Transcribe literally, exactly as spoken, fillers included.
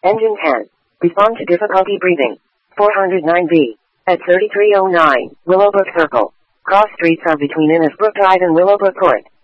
Engine ten. Respond to difficulty breathing. four oh nine B. At thirty-three oh nine, Willowbrook Circle. Cross streets are between Innisbrook Drive and Willowbrook Court.